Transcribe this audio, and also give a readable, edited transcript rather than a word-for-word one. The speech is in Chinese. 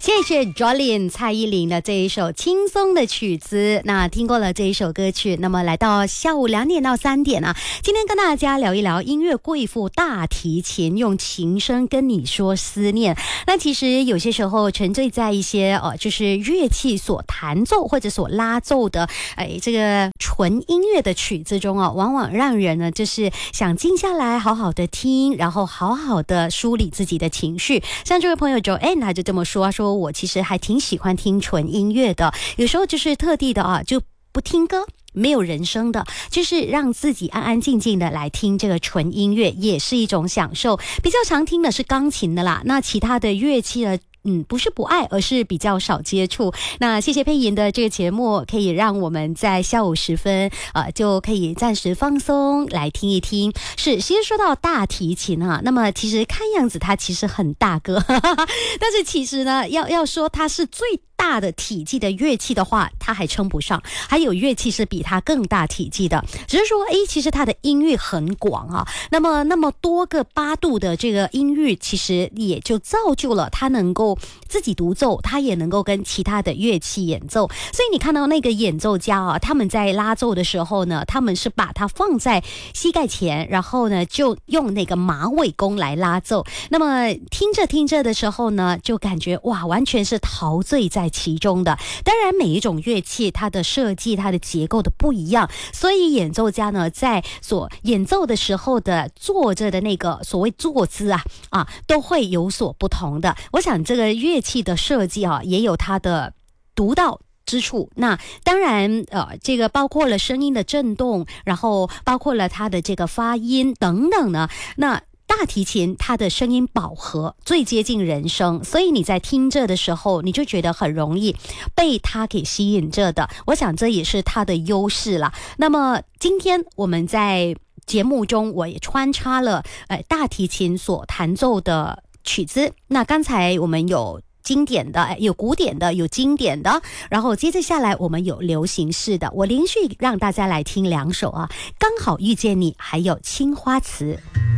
谢谢 Jolin 蔡依林的这一首轻松的曲子。那听过了这一首歌曲，那么来到下午2点到3点啊，今天跟大家聊一聊音乐贵妇大提琴，用琴声跟你说思念。那其实有些时候沉醉在一些就是乐器所弹奏或者所拉奏的这个纯音乐的曲子中啊，往往让人呢就是想静下来好好的听，然后好好的梳理自己的情绪。像这位朋友 Joanne 他就这么说，说我其实还挺喜欢听纯音乐的，有时候就是特地的就不听歌，没有人声的，就是让自己安安静静的来听这个纯音乐，也是一种享受。比较常听的是钢琴的啦，那其他的乐器呢不是不爱，而是比较少接触。那谢谢佩莹的这个节目，可以让我们在下午时分就可以暂时放松来听一听。是，其实说到大提琴那么其实看样子它其实很大个但是其实呢要说它是最大的体积的乐器的话，它还称不上，还有乐器是比它更大体积的。只是说其实它的音域很广啊，那么多个8度的这个音域，其实也就造就了它能够自己独奏，它也能够跟其他的乐器演奏。所以你看到那个演奏家他们在拉奏的时候呢，他们是把它放在膝盖前，然后呢就用那个马尾弓来拉奏。那么听着的时候呢，就感觉哇，完全是陶醉在其中的。当然每一种乐器它的设计它的结构的不一样，所以演奏家呢在所演奏的时候的坐着的那个所谓坐姿都会有所不同的。我想这个乐器的设计也有它的独到之处。那当然这个包括了声音的震动，然后包括了它的这个发音等等呢。那大提琴它的声音饱和，最接近人声，所以你在听着的时候，你就觉得很容易被它给吸引着的。我想这也是它的优势啦。那么今天我们在节目中我也穿插了大提琴所弹奏的曲子。那刚才我们有经典的，有古典的，有经典的，然后接着下来我们有流行式的。我连续让大家来听2首刚好遇见你，还有青花瓷。